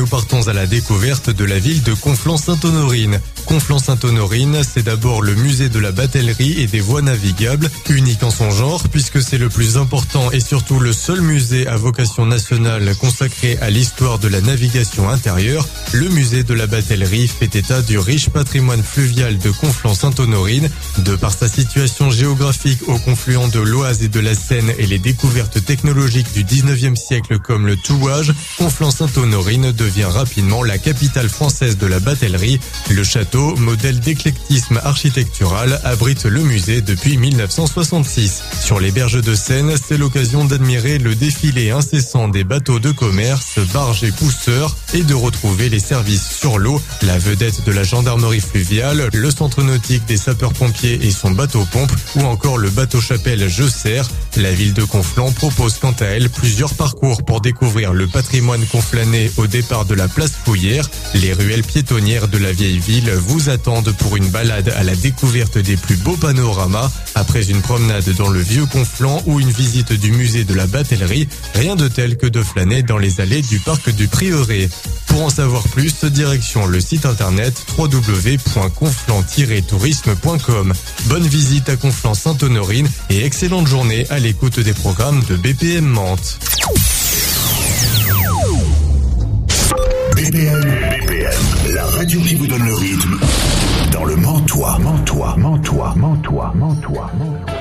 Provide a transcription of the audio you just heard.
nous partons à la découverte de la ville de Conflans-Sainte-Honorine. Conflans-Sainte-Honorine, c'est d'abord le musée de la batellerie et des voies navigables, unique en son genre puisque c'est le plus important et surtout le seul musée à vocation nationale consacré à l'histoire de la navigation intérieure. Le musée de la batellerie fait état du riche patrimoine fluvial de Conflans-Sainte-Honorine. De par sa situation géographique au confluent de l'Oise et de la Seine et les découvertes technologiques du 19e siècle comme le tououage, Conflans-Sainte-Honorine devient rapidement la capitale française de la batellerie. Le château, modèle d'éclectisme architectural, abrite le musée depuis 1966. Sur les berges de Seine, c'est l'occasion d'admirer le défilé incessant des bateaux de commerce, barges et pousseurs et de retrouver les services sur l'eau, la vedette de la gendarmerie fluviale, le centre nautique des sapeurs-pompiers et son bateau-pompe ou encore le bateau-chapelle Jeusser. La ville de Conflans propose quant à elle plusieurs parcours pour découvrir le patrimoine conflanais au départ de la place Fouillère. Les ruelles piétonnières de la vieille ville vous attendent pour une balade à la découverte des plus beaux panoramas. Après une promenade dans le vieux Conflans ou une visite du musée de la batellerie, rien de tel que de flâner dans les allées du parc du Prieuré. Pour en savoir plus, direction le site internet www.conflans-tourisme.com. Bonne visite à Conflans-Sainte-Honorine et excellente journée à l'écoute des programmes de BPM Mantes. BPM, la radio qui vous donne le rythme dans le Mantois.